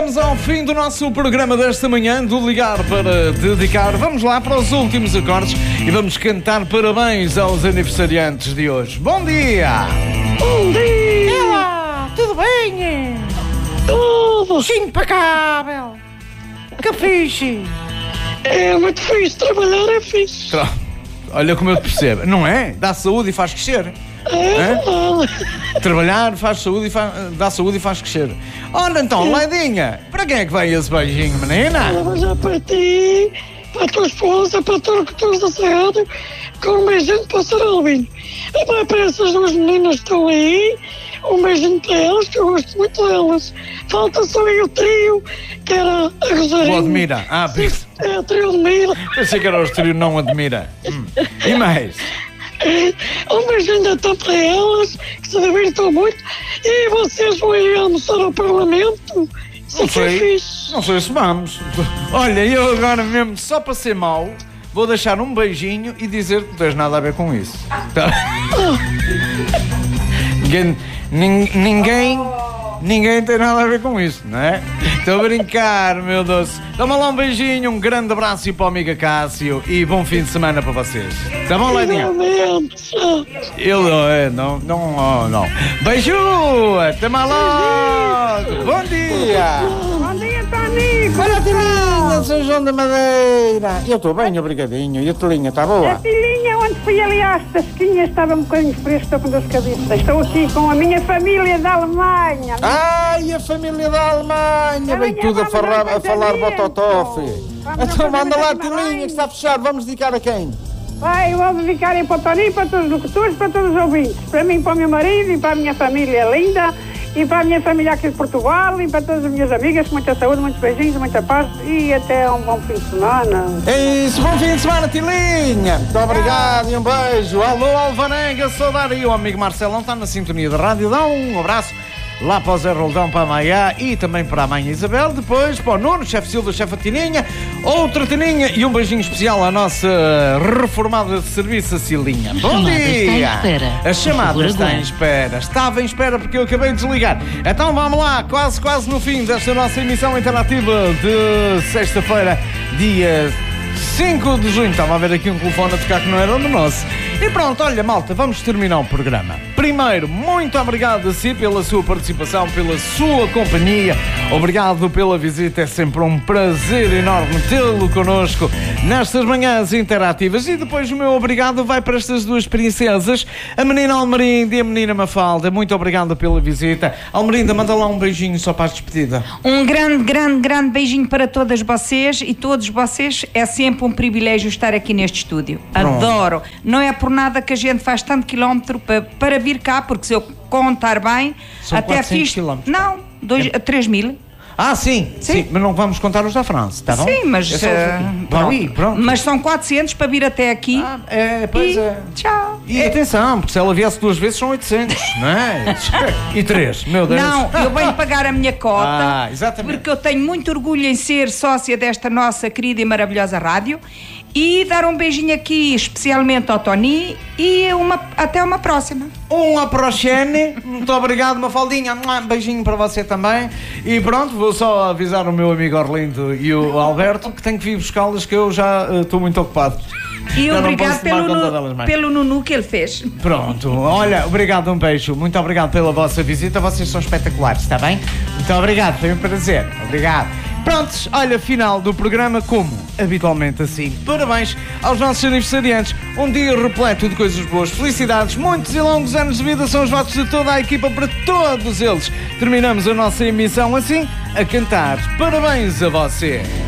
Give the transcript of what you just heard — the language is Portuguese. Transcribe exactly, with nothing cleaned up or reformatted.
Vamos ao fim do nosso programa desta manhã, do Ligar para Dedicar. Vamos lá para os últimos acordes e vamos cantar parabéns aos aniversariantes de hoje. Bom dia! Bom dia! Olá, tudo bem? Tudo! Impecável! Que fixe! É muito fixe, trabalhar é fixe. Tra- Olha como eu te percebo, não é? Dá saúde e faz crescer. É verdade. Trabalhar faz saúde e faz, dá saúde e faz crescer. Olha então, Leidinha, para quem é que vai esse beijinho, menina? Ela vai já para ti, para a tua esposa, para todos que estão nessa rádio, com um beijinho para o Sr. Albino. E para, para essas duas meninas que estão aí, um beijinho para elas, que eu gosto muito delas. Falta só aí o trio, que era a Rosarinho. O Admira. Ah, pensei, É o trio de Mira. pensei que era o trio não Admira. Hum. E mais? Um beijinho então para elas, que se divirtam muito. E vocês vão ir almoçar ao Parlamento? Isso Não que é sei, fixe. não sei se vamos. Olha, eu agora mesmo, só para ser mau, vou deixar um beijinho e dizer que não tens nada a ver com isso. Tá? Ninguém, nin- ninguém, ninguém tem nada a ver com isso, não é? Estou a brincar, meu doce. Toma lá um beijinho, um grande abraço e para o amigo Cássio e bom fim de semana para vocês. Tá bom, Leidinha? Igualmente, tchau. Eu não, é, não, não, não, não. Beijo! Até mais logo! Bom dia! Bom dia, Tony! Olha, Tilinha, São João da Madeira. Eu estou bem, obrigadinho. E a Tilinha, está A boa? filhinha, onde fui ali às tasquinhas, estava um bocadinho fresco, estou com dor de cabeça. Estou aqui com a minha família da Alemanha. Ai, a família da Alemanha. Vem Amanhã tudo a vamos falar, ao a falar casamento. bototofe. Vamos ao Então manda lá, casamento da Tilinha, mãe. que está fechado. Vamos dedicar a quem? Vai, eu vou dedicar aí para o Tony, para todos os locutores, para todos os ouvintes. Para mim, para o meu marido e para a minha família linda. E para a minha família aqui de Portugal e para todas as minhas amigas, com muita saúde, muitos beijinhos, muita paz e até um bom fim de semana. É isso, bom fim de semana, Tilinha. Muito obrigado e um beijo. Alô, Alvarenga, saudade. E o amigo Marcelão está na sintonia da rádio. Dá um abraço lá para o Zé Roldão, para a Maia e também para a mãe Isabel. Depois para o Nuno, chefe Silva, chefe Tininha, outra Tininha e um beijinho especial à nossa reformada de serviço, a Cilinha. Bom chamada dia! está em espera. A chamada Por favor, está em aguarde. espera. Estava em espera porque eu acabei de desligar. Então vamos lá, quase, quase no fim desta nossa emissão interativa de sexta-feira, dia cinco de junho. Estava a ver aqui um telefone a tocar que não era do nosso. E pronto, olha, malta, vamos terminar o programa. Primeiro, muito obrigado a si pela sua participação, pela sua companhia. Obrigado pela visita, é sempre um prazer enorme tê-lo connosco nestas manhãs interativas. E depois o meu obrigado vai para estas duas princesas, a menina Almerinda e a menina Mafalda. Muito obrigado pela visita. Almerinda, manda lá um beijinho só para a despedida. Um grande, grande, grande beijinho para todas vocês e todos vocês. É sempre um privilégio estar aqui neste estúdio. Pronto. Adoro. Não é por nada que a gente faz tanto quilómetro para, para vir cá, porque se eu contar bem, São até quatrocentos fiz... quilómetros. Não, dois, três mil. Ah, sim, sim, Sim. mas não vamos contar os da França, tá bom? Sim, mas... É só os eh, daqui. pronto. Aí, pronto. Mas são quatrocentos para vir até aqui. Ah, é, pois e é. tchau. E atenção, porque se ela viesse duas vezes são oitocentos, não é? E três, meu Deus. Não, eu venho pagar a minha cota. Ah, exatamente. Porque eu tenho muito orgulho em ser sócia desta nossa querida e maravilhosa rádio. E dar um beijinho aqui especialmente ao Tony e uma, até uma próxima. Um aproxene, muito obrigado, Mafaldinha. Um beijinho para você também. E pronto, vou só avisar o meu amigo Orlindo e o Alberto que tenho que vir buscá-las, que eu já eh, estou muito ocupado. E Eu não obrigado posso tomar pelo, conta nu- delas mais. pelo Nunu que ele fez. Pronto, olha, obrigado, um beijo. Muito obrigado pela vossa visita, vocês são espetaculares, está bem? Muito obrigado, foi um prazer. Obrigado. Prontos, olha, final do programa como habitualmente assim. Parabéns aos nossos aniversariantes. Um dia repleto de coisas boas, felicidades, muitos e longos anos de vida são os votos de toda a equipa para todos eles. Terminamos a nossa emissão assim, a cantar. Parabéns a você.